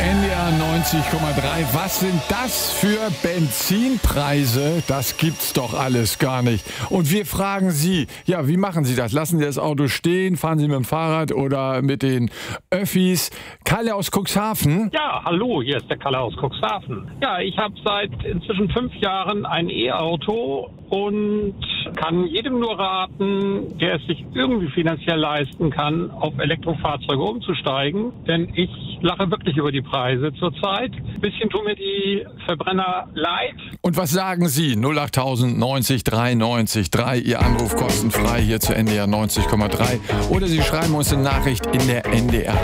NDR 90,3. Was sind das für Benzinpreise? Das gibt's doch alles gar nicht. Und wir fragen Sie, ja, wie machen Sie das? Lassen Sie das Auto stehen? Fahren Sie mit dem Fahrrad oder mit den Öffis? Kalle aus Cuxhaven? Ja, hallo, hier ist der Kalle aus Cuxhaven. Ja, ich habe seit inzwischen 5 Jahren ein E-Auto und kann jedem nur raten, der es sich irgendwie finanziell leisten kann, auf Elektrofahrzeuge umzusteigen. Denn ich lache wirklich über die Preise zurzeit. Ein bisschen tun mir die Verbrenner leid. Und was sagen Sie? 08000 90 93 3. Ihr Anruf kostenfrei hier zu NDR 90,3. Oder Sie schreiben uns eine Nachricht in der NDR